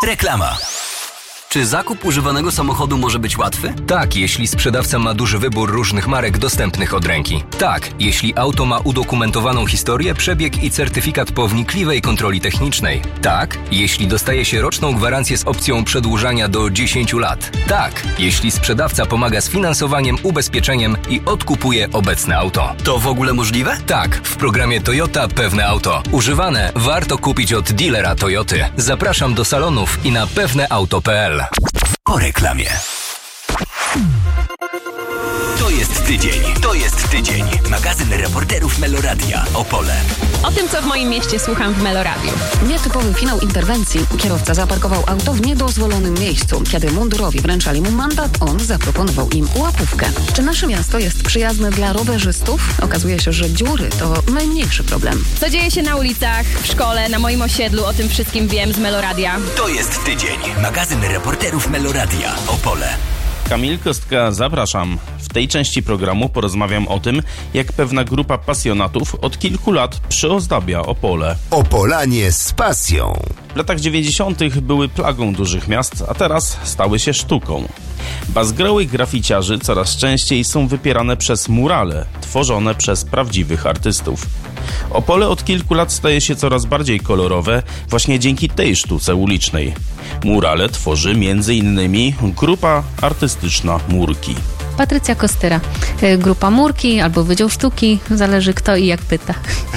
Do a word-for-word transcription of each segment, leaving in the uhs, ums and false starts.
Reklama. Czy zakup używanego samochodu może być łatwy? Tak, jeśli sprzedawca ma duży wybór różnych marek dostępnych od ręki. Tak, jeśli auto ma udokumentowaną historię, przebieg i certyfikat po wnikliwej kontroli technicznej. Tak, jeśli dostaje się roczną gwarancję z opcją przedłużania do dziesięciu lat. Tak, jeśli sprzedawca pomaga z finansowaniem, ubezpieczeniem i odkupuje obecne auto. To w ogóle możliwe? Tak, w programie Toyota Pewne Auto. Używane warto kupić od dealera Toyoty. Zapraszam do salonów i na pewneauto kropka p l. Po reklamie. To jest tydzień, to jest tydzień. Magazyn reporterów Meloradia Opole. O tym, co w moim mieście słucham w Meloradiu. Nietypowy finał interwencji. Kierowca zaparkował auto w niedozwolonym miejscu. Kiedy mundurowi wręczali mu mandat, on zaproponował im łapówkę. Czy nasze miasto jest przyjazne dla rowerzystów? Okazuje się, że dziury to najmniejszy problem. Co dzieje się na ulicach, w szkole, na moim osiedlu, o tym wszystkim wiem z Meloradia. To jest tydzień. Magazyn reporterów Meloradia Opole. Kamil Kostka, zapraszam. W tej części programu porozmawiam o tym, jak pewna grupa pasjonatów od kilku lat przyozdabia Opole. Opolanie z pasją. W latach dziewięćdziesiątych były plagą dużych miast, a teraz stały się sztuką. Bazgroły graficiarzy coraz częściej są wypierane przez murale, tworzone przez prawdziwych artystów. Opole od kilku lat staje się coraz bardziej kolorowe właśnie dzięki tej sztuce ulicznej. Murale tworzy między innymi grupa artystyczna Murki. Patrycja Kostyra. Grupa Murki albo Wydział Sztuki, zależy kto i jak pyta.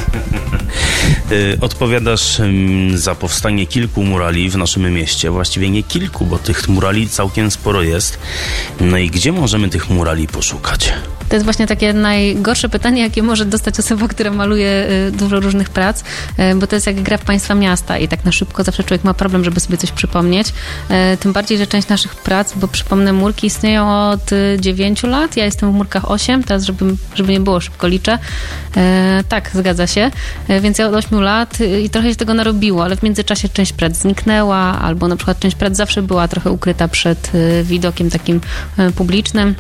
Odpowiadasz za powstanie kilku murali w naszym mieście. Właściwie nie kilku, bo tych murali całkiem sporo jest. No i gdzie możemy tych murali poszukać? To jest właśnie takie najgorsze pytanie, jakie może dostać osoba, która maluje dużo różnych prac, bo to jest jak gra w państwa miasta i tak na szybko zawsze człowiek ma problem, żeby sobie coś przypomnieć. Tym bardziej, że część naszych prac, bo przypomnę, Murki istnieją od dziewięciu lat, ja jestem w Murkach osiem, teraz żeby, żeby nie było, szybko liczę. Tak, zgadza się. Więc ja od ośmiu lat i trochę się tego narobiło, ale w międzyczasie część prac zniknęła, albo na przykład część prac zawsze była trochę ukryta przed widokiem takim publicznym.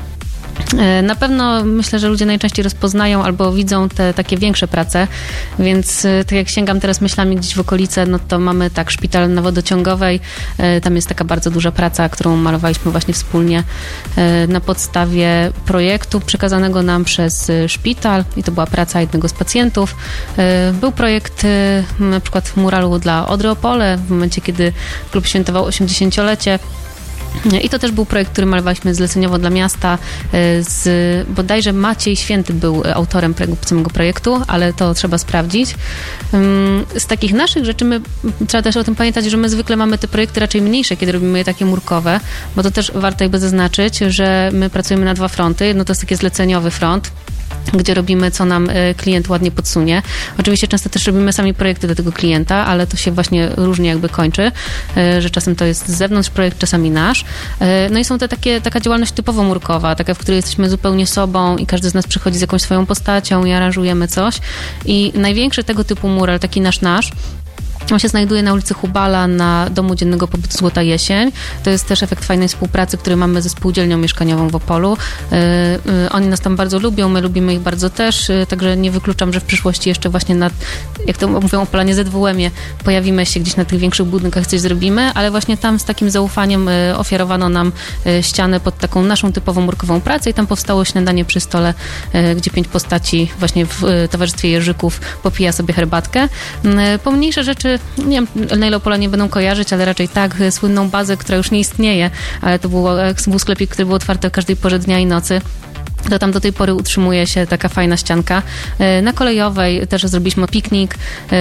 Na pewno myślę, że ludzie najczęściej rozpoznają albo widzą te takie większe prace, więc tak jak sięgam teraz myślami gdzieś w okolice, no to mamy tak szpital na Wodociągowej, tam jest taka bardzo duża praca, którą malowaliśmy właśnie wspólnie na podstawie projektu przekazanego nam przez szpital i to była praca jednego z pacjentów. Był projekt na przykład muralu dla Odry Opole w momencie, kiedy klub świętował osiemdziesięciolecie. I to też był projekt, który malowaliśmy zleceniowo dla miasta. Z, bodajże Maciej Święty był autorem samego projektu, ale to trzeba sprawdzić. Z takich naszych rzeczy my, trzeba też o tym pamiętać, że my zwykle mamy te projekty raczej mniejsze, kiedy robimy je takie murkowe, bo to też warto jakby zaznaczyć, że my pracujemy na dwa fronty. Jedno to jest taki zleceniowy front, gdzie robimy, co nam klient ładnie podsunie. Oczywiście często też robimy sami projekty do tego klienta, ale to się właśnie różnie jakby kończy, że czasem to jest z zewnątrz projekt, czasami nasz. No i są te takie, taka działalność typowo murkowa, taka, w której jesteśmy zupełnie sobą i każdy z nas przychodzi z jakąś swoją postacią i aranżujemy coś. I największy tego typu mural, taki nasz-nasz, on się znajduje na ulicy Hubala, na Domu Dziennego Pobytu Złota Jesień. To jest też efekt fajnej współpracy, który mamy ze spółdzielnią mieszkaniową w Opolu. Yy, yy, oni nas tam bardzo lubią, my lubimy ich bardzo też, yy, także nie wykluczam, że w przyszłości jeszcze właśnie na, jak to mówią o planie Z W M-ie, pojawimy się gdzieś na tych większych budynkach, coś zrobimy, ale właśnie tam z takim zaufaniem yy, ofiarowano nam yy, ścianę pod taką naszą typową murkową pracę i tam powstało śniadanie przy stole, yy, gdzie pięć postaci właśnie w yy, towarzystwie Jerzyków popija sobie herbatkę. Yy, pomniejsze rzeczy nie wiem, na ile Opola nie będą kojarzyć, ale raczej tak, słynną bazę, która już nie istnieje, ale to był, był sklepik, który był otwarty o każdej porze dnia i nocy. To tam do tej pory utrzymuje się taka fajna ścianka. Na Kolejowej też zrobiliśmy piknik.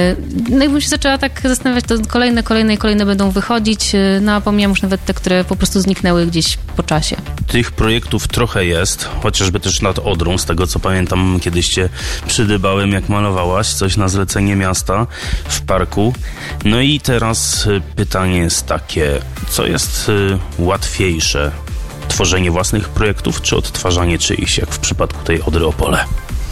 No i bym się zaczęła tak zastanawiać, to kolejne, kolejne i kolejne będą wychodzić, no a pomijam już nawet te, które po prostu zniknęły gdzieś po czasie. Tych projektów trochę jest, chociażby też nad Odrą, z tego co pamiętam, kiedyś cię przydybałem, jak malowałaś coś na zlecenie miasta w parku. No i teraz pytanie jest takie, co jest łatwiejsze? Tworzenie własnych projektów, czy odtwarzanie czyichś, jak w przypadku tej Odry Opole?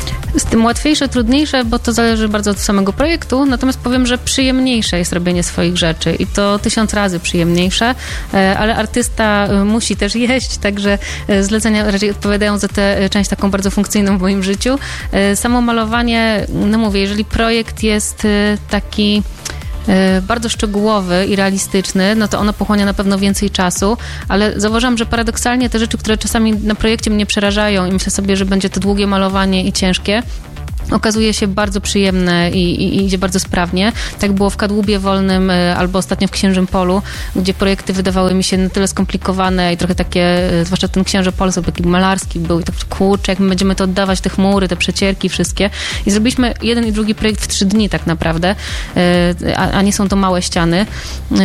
Z tym łatwiejsze, trudniejsze, bo to zależy bardzo od samego projektu, natomiast powiem, że przyjemniejsze jest robienie swoich rzeczy i to tysiąc razy przyjemniejsze, ale artysta musi też jeść, także zlecenia raczej odpowiadają za tę część taką bardzo funkcyjną w moim życiu. Samo malowanie, no mówię, jeżeli projekt jest taki bardzo szczegółowy i realistyczny, no to ono pochłania na pewno więcej czasu, ale zauważyłam, że paradoksalnie te rzeczy, które czasami na projekcie mnie przerażają i myślę sobie, że będzie to długie malowanie i ciężkie, okazuje się bardzo przyjemne i, i, i idzie bardzo sprawnie. Tak było w Kadłubie Wolnym albo ostatnio w Księżym Polu, gdzie projekty wydawały mi się na tyle skomplikowane i trochę takie, zwłaszcza ten Księży Pol sobie taki malarski był i tak kurczę, jak my będziemy to oddawać, te chmury, te przecierki wszystkie. I zrobiliśmy jeden i drugi projekt w trzy dni tak naprawdę, a, a nie są to małe ściany.